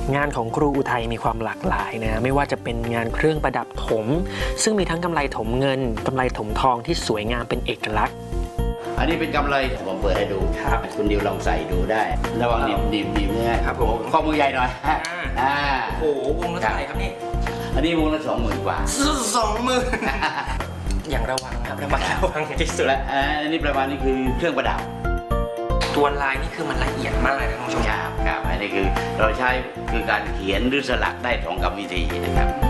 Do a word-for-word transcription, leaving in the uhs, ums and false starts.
งานของครูอุทัยมีความหลากหลายนะไม่ว่าจะเป็นงานเครื่องประดับถมซึ่งมีทั้งกำไรถมเงินกำไรถมทองที่สวยงามเป็นเอกลักษณ์อันนี้เป็นกำไรผมเปิดให้ดูครับคุณดิวลองใส่ดูได้ระวังดิบดิบดิบนะครับผมข้อมือใหญ่หน่อยอ่าโอ้โหวงละเท่าไหร่ครับนี่อันนี้วงละสองหมื่นกว่าสองหมื่นอย่างระวังครับระมัดระวังที่สุดและอันนี้ประมาณนี้คือเครื่องประดับตัวลายนี่คือมันละเอียดมากเลยนะท่านผู้ชมครับครับอันนี้คือเราใช้คือการเขียนหรือสลักได้สองกรรมวิธีนะครับ